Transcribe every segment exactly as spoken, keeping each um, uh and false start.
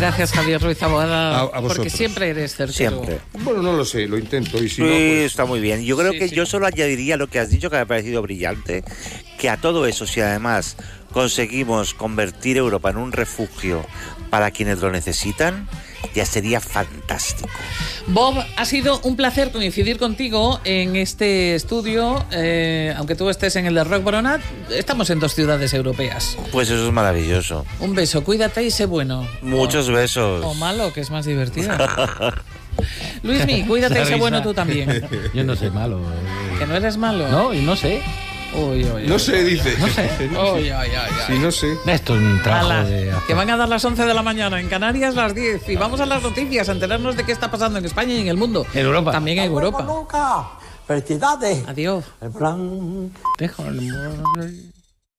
Gracias, Javier Ruiz Taboada, a, a porque siempre eres certero. Siempre. Bueno, no lo sé, lo intento. Y si Sí, no, pues... está muy bien. Yo creo Sí, que sí. yo solo añadiría lo que has dicho, que me ha parecido brillante, que a todo eso, si además conseguimos convertir Europa en un refugio para quienes lo necesitan, ya sería fantástico. Bob, ha sido un placer coincidir contigo en este estudio, eh, aunque tú estés en el de Rock Boronat, estamos en dos ciudades europeas. Pues eso es maravilloso. Un beso, cuídate y sé bueno. Muchos o, besos. O malo, que es más divertido. Luismi, cuídate y sé bueno tú también. Yo no soy malo. Que no eres malo. No, y no sé. Uy, uy, No uy, sé, uy, dice. No sé. Uy, uy, uy, uy. Sí, no sé. Esto es un trabajo Ala, de... que van a dar las once de la mañana, en Canarias las diez, y vamos a las noticias, a enterarnos de qué está pasando en España y en el mundo. En Europa. También en Europa. Nunca. Felicidades. Adiós. El plan. Dejo el-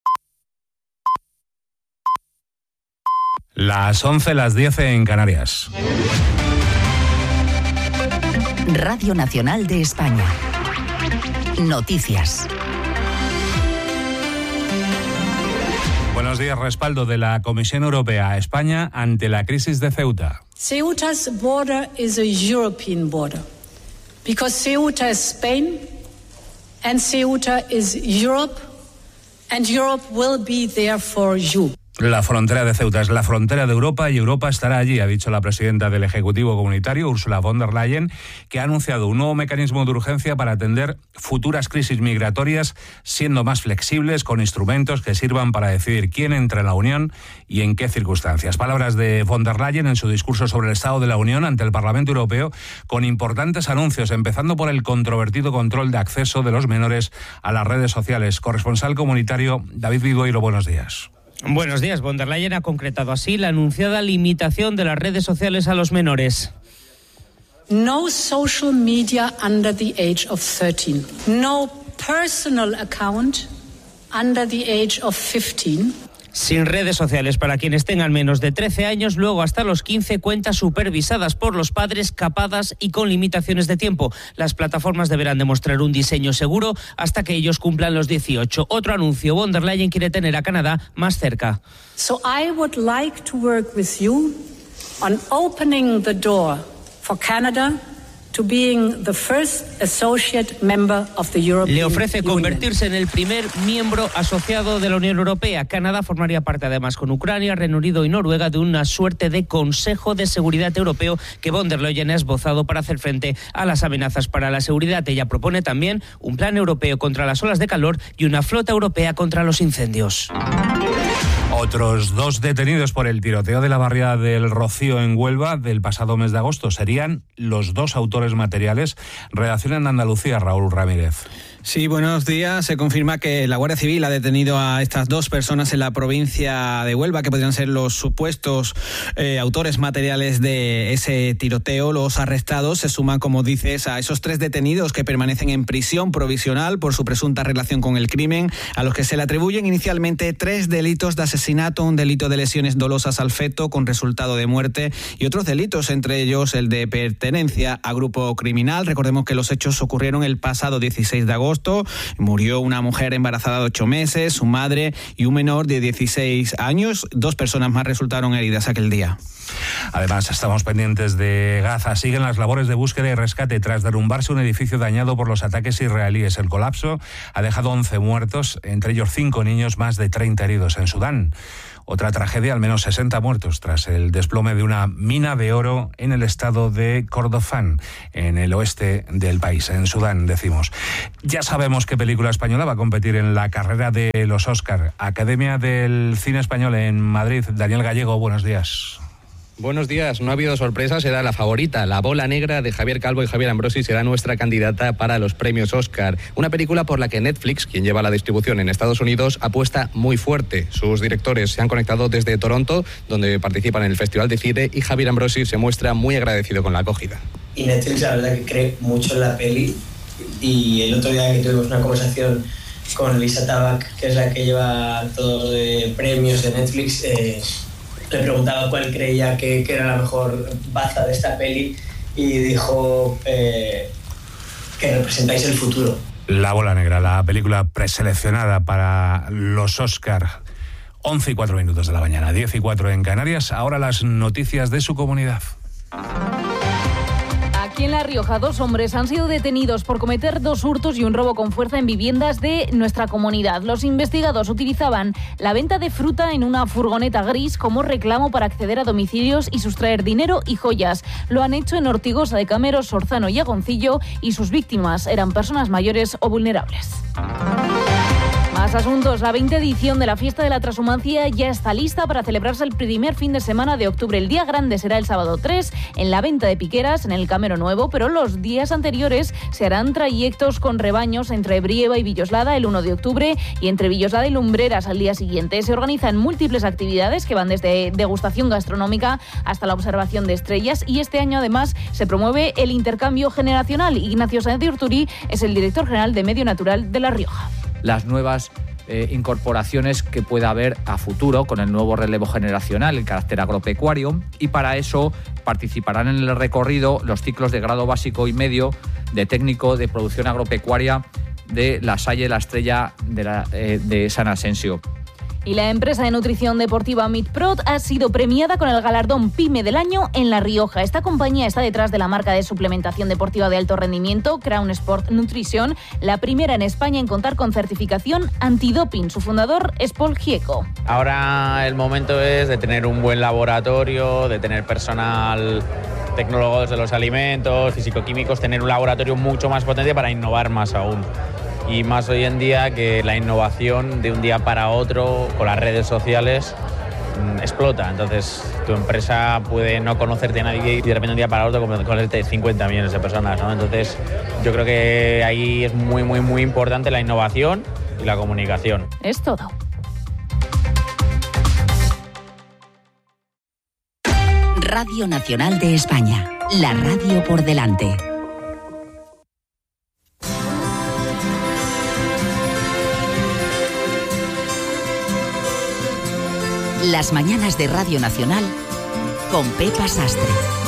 Las once, las diez en Canarias. Radio Nacional de España. Noticias. Buenos días. Respaldo de la Comisión Europea a España ante la crisis de Ceuta. Ceuta's border is a European border because Ceuta is Spain and Ceuta is Europe and Europe will be there for you. La frontera de Ceuta es la frontera de Europa y Europa estará allí, ha dicho la presidenta del Ejecutivo Comunitario, Ursula von der Leyen, que ha anunciado un nuevo mecanismo de urgencia para atender futuras crisis migratorias, siendo más flexibles, con instrumentos que sirvan para decidir quién entra en la Unión y en qué circunstancias. Palabras de von der Leyen en su discurso sobre el Estado de la Unión ante el Parlamento Europeo, con importantes anuncios, empezando por el controvertido control de acceso de los menores a las redes sociales. Corresponsal comunitario David Vigoiro, buenos días. Buenos días. Von der Leyen ha concretado así la anunciada limitación de las redes sociales a los menores. No social media under the age of thirteen. No personal account under the age of fifteen. Sin redes sociales para quienes tengan menos de trece años, luego hasta los quince, cuentas supervisadas por los padres, capadas y con limitaciones de tiempo. Las plataformas deberán demostrar un diseño seguro hasta que ellos cumplan los dieciocho. Otro anuncio, von der Leyen quiere tener a Canadá más cerca. So I would like to work with you on opening the door for Canada to being the first associate member of the European Le ofrece Union. convertirse en el primer miembro asociado de la Unión Europea. Canadá formaría parte además con Ucrania, Reino Unido y Noruega de una suerte de Consejo de Seguridad Europeo que von der Leyen ha esbozado para hacer frente a las amenazas para la seguridad. Ella propone también un plan europeo contra las olas de calor y una flota europea contra los incendios. Otros dos detenidos por el tiroteo de la barriada del Rocío en Huelva del pasado mes de agosto serían los dos autores materiales. Redacción en Andalucía, Raúl Ramírez. Sí, buenos días. Se confirma que la Guardia Civil ha detenido a estas dos personas en la provincia de Huelva, que podrían ser los supuestos eh, autores materiales de ese tiroteo. Los arrestados se suman, como dices, a esos tres detenidos que permanecen en prisión provisional por su presunta relación con el crimen, a los que se le atribuyen inicialmente tres delitos de asesinato, un delito de lesiones dolosas al feto con resultado de muerte y otros delitos, entre ellos el de pertenencia a grupo criminal. Recordemos que los hechos ocurrieron el pasado dieciséis de agosto. Murió una mujer embarazada de ocho meses, su madre y un menor de dieciséis años. Dos personas más resultaron heridas aquel día. Además, estamos pendientes de Gaza. Siguen las labores de búsqueda y rescate tras derrumbarse un edificio dañado por los ataques israelíes. El colapso ha dejado once muertos, entre ellos cinco niños, más de treinta heridos en Sudán. Otra tragedia, al menos sesenta muertos tras el desplome de una mina de oro en el estado de Kordofán, en el oeste del país, en Sudán, decimos. Ya sabemos qué película española va a competir en la carrera de los Óscar. Academia del Cine Español en Madrid. Daniel Gallego, buenos días. Buenos días, no ha habido sorpresa, será la favorita. La bola negra de Javier Calvo y Javier Ambrosi será nuestra candidata para los premios Oscar. Una película por la que Netflix, quien lleva la distribución en Estados Unidos, apuesta muy fuerte. Sus directores se han conectado desde Toronto, donde participan en el Festival de Cine, y Javier Ambrosi se muestra muy agradecido con la acogida. Y Netflix, la verdad, que cree mucho en la peli. Y el otro día que tuvimos una conversación con Lisa Tabac, que es la que lleva todo de premios de Netflix, eh, le preguntaba cuál creía que, que era la mejor baza de esta peli y dijo eh, que representáis el futuro. La bola negra, la película preseleccionada para los Oscar. once y cuatro minutos de la mañana, diez y cuatro en Canarias. Ahora las noticias de su comunidad. Aquí en La Rioja, dos hombres han sido detenidos por cometer dos hurtos y un robo con fuerza en viviendas de nuestra comunidad. Los investigados utilizaban la venta de fruta en una furgoneta gris como reclamo para acceder a domicilios y sustraer dinero y joyas. Lo han hecho en Ortigosa de Cameros, Sorzano y Agoncillo, y sus víctimas eran personas mayores o vulnerables. Más asuntos. La veinte edición de la Fiesta de la Transhumancia ya está lista para celebrarse el primer fin de semana de octubre. El día grande será el sábado tres en la venta de Piqueras, en el Camero Nuevo, pero los días anteriores se harán trayectos con rebaños entre Brieva y Villoslada el uno de octubre y entre Villoslada y Lumbreras al día siguiente. Se organizan múltiples actividades que van desde degustación gastronómica hasta la observación de estrellas, y este año además se promueve el intercambio generacional. Ignacio Sáenz de Urturi es el director general de Medio Natural de La Rioja. Las nuevas eh, incorporaciones que pueda haber a futuro con el nuevo relevo generacional, el carácter agropecuario, y para eso participarán en el recorrido los ciclos de grado básico y medio de técnico de producción agropecuaria de La Salle, La Estrella de, la, eh, de San Asensio. Y la empresa de nutrición deportiva Midprot ha sido premiada con el galardón PYME del año en La Rioja. Esta compañía está detrás de la marca de suplementación deportiva de alto rendimiento Crown Sport Nutrition, la primera en España en contar con certificación antidoping. Su fundador es Paul Gieco. Ahora el momento es de tener un buen laboratorio, de tener personal, tecnólogos de los alimentos, físico-químicos, tener un laboratorio mucho más potente para innovar más aún. Y más hoy en día, que la innovación de un día para otro con las redes sociales mmm, explota. Entonces tu empresa puede no conocerte a nadie y de repente un día para otro conocerte cincuenta millones de personas, ¿no? Entonces yo creo que ahí es muy, muy, muy importante la innovación y la comunicación. Es todo. Radio Nacional de España, la radio por delante. Las mañanas de Radio Nacional con Pepa Sastre.